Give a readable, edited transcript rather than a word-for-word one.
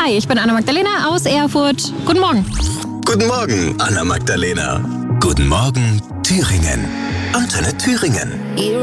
Hi, ich bin Anna-Magdalena aus Erfurt. Guten Morgen. Guten Morgen, Anna-Magdalena. Guten Morgen, Thüringen. Antenne Thüringen.